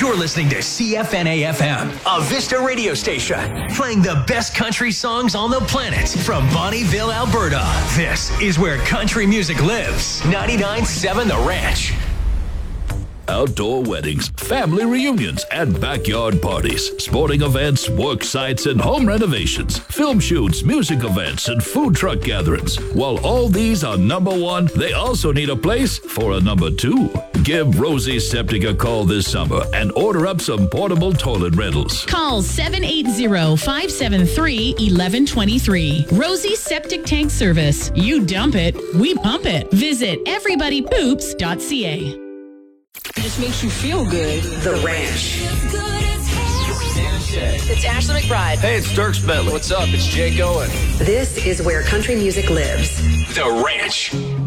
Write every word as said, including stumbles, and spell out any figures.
You're listening to C F N A F M, a Vista radio station, playing the best country songs on the planet from Bonnieville, Alberta. This is where country music lives. ninety-nine point seven The Ranch. Outdoor weddings, family reunions, and backyard parties, sporting events, work sites, and home renovations, film shoots, music events, and food truck gatherings. While all these are number one, they also need a place for a number two. Give Rosie Septic a call this summer and order up some portable toilet rentals. Call seven eight zero, five seven three, one one two three. Rosie Septic Tank Service. You dump it, we pump it. Visit everybody poops dot c a. It just makes you feel good. The Ranch. It's Ashley McBride. Hey, it's Dirks Bentley. What's up? It's Jake Owen. This is where country music lives. The Ranch.